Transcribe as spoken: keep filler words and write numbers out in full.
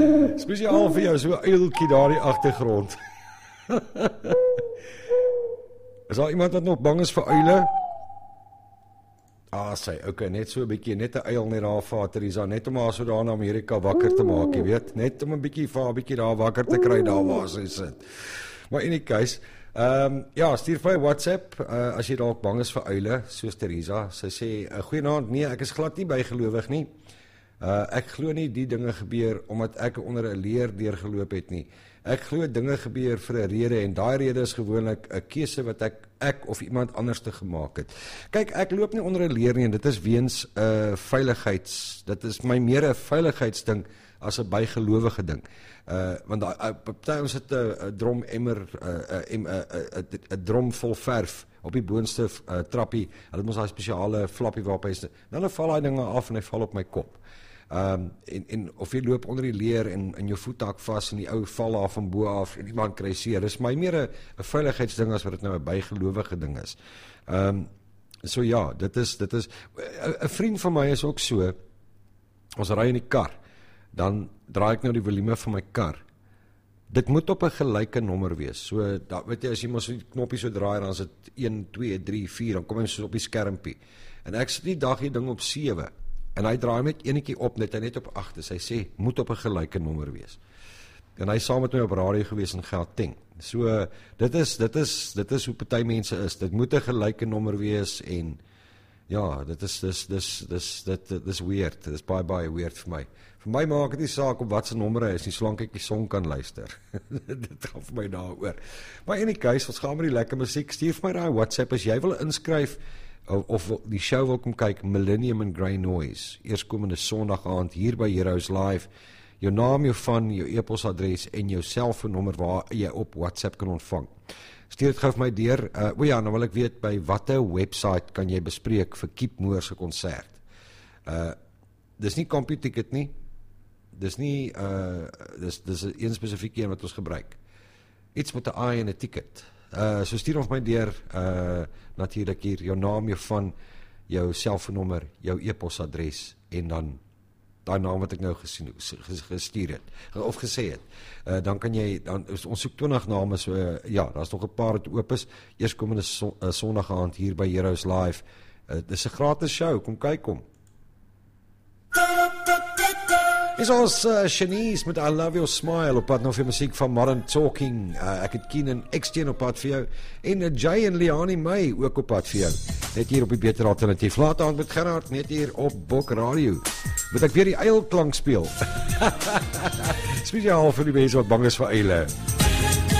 Spesiaal vir jou, so uiltjie daar die agtergrond. Is daar iemand wat nog bang is vir uile? Ah, sy, ok, net so 'n bietjie, net 'n uil net daar vir Teresa, net om haar so daar in Amerika wakker te maak, jy weet, net om 'n bietjie vir haar bietjie daar wakker te kry daar waar sy sit. Maar in die case, um, ja, stuur vir my WhatsApp, uh, as jy dalk bang is vir uile, soos Teresa, sy sê, uh, goeienaand, nee, ek is glad nie bygelowig nie, uh, ek glo nie die dinge gebeur, omdat ek onder 'n leer deurgeloop het nie, ek glo dinge gebeur vir 'n rede, en daai rede is gewoonlik 'n keuse wat ek, ek of iemand anders te gemaak het. Kyk, ek loop nie onder 'n leer nie, en dit is weens 'n uh, veiligheids, dit is my meer 'n veiligheidsding, as 'n bygelowige ding. Uh, want uh, party ons het 'n uh, drom emmer, 'n uh, uh, uh, uh, uh, drom vol verf, op die boonste uh, trappie, hulle het mos daai spesiale flappie waarop hy is, dan val daai dinge af, en hy val op my kop. Um, en, en of jy loop onder die leer en, en jou voet hak vas en die ou val af van bo af en iemand kry seer, dis my meer 'n veiligheidsding as wat dit nou 'n bygelowige ding is. Um, so ja, dit is, dit is, 'n vriend van my is ook so, ons ry in die kar, dan draai ek nou die volume van my kar, dit moet op 'n gelyke nommer wees, so, dat, weet jy, as jy mos die knoppie so draai, dan is dit een, twee, drie, vier, dan kom hy so op die skermpie, en ek sit die dag die ding op sewe, en hy draai met enetjie op, net hy net op agt is, hy sê, moet op 'n gelyke nommer wees. En hy is saam met my op radio gewees in Gauteng. So, dit is, dit is, dit is hoe party mense is, dit moet 'n gelyke nommer wees, en ja, dit is, dis, dis, dis, dit, dit is weird, dit is baie, baie weird vir my. Vir my maak het die saak op wat se nommer hy is, nie solank ek die song kan luister. Dit gaan vir my daaroor. Maar in die case, ons gaan met die lekker musiek, stuur vir my daai WhatsApp, as jy wil inskryf, of die show wil kom kyk, Millennium and Grey Noise, eerskomende Sondag aand, hier by Heroes Live, jou naam, jou van, jou e-posadres, en jou selfoonnommer waar jy op WhatsApp kan ontvang. Stuur het gou vir my deur, uh, o ja, nou wil ek weet, by watte website kan jy bespreek vir Kiep Moore se konsert? Uh, dis nie CompuTicket nie, dis nie, uh, dis, dis een spesifieke een wat ons gebruik. Iets met 'n I en 'n ticket. Uh, so stuur ons my deur, uh, natuurlik hier, jou naam, jou van, jou selfoonnommer, jou e-posadres, en dan daai naam wat ek nou gesien, gestuur het, of gesê het, uh, dan kan jy, dan, ons soek twintig name, so, uh, ja, daar is nog 'n paar wat oop is, eerskomende so, uh, Sondag aand hier by Heroes Live, uh, dis 'n gratis show, kom kyk kom. Is ons uh, Shanice met I Love Your Smile op pad nou vir musiek van Modern Talking, uh, ek het Keenan X-Teen op pad vir jou, en uh, Jay en Leani May ook op pad vir jou, net hier op die Beter Alternatief, laat aan met Gerard, net hier op Bok Radio, moet ek weer die uilklank speel, spesiaal vir die mense wat bang is vir uile.